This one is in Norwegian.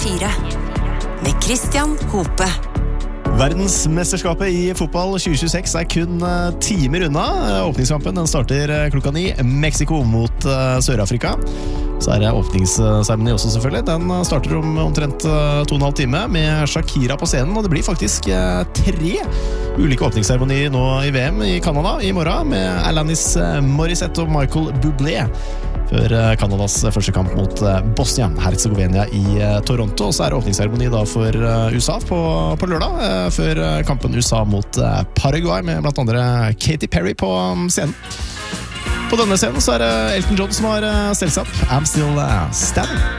P4 med Christian Hope. Verdensmesterskapet i fotball 2026 kun timer unna. Åpningskampen den starter klokka 9. Mexico mot Sør-Afrika. Så det åpningsseremoni også selvfølgelig. Den starter om omtrent 2,5 timer med Shakira på scenen. Og det blir faktisk 3 ulike åpningsseremonier nå i VM i Canada i morgen med Alanis Morissette og Michael Bublé. Før Kanadas første kamp mot Bosnia-Herzegovina i Toronto. Og så det åpningsseremoni da for USA på lørdag, før kampen USA mot Paraguay med blant andre Katy Perry på scenen. På denne scenen så det Elton John som har stelt seg opp. I'm Still Standing.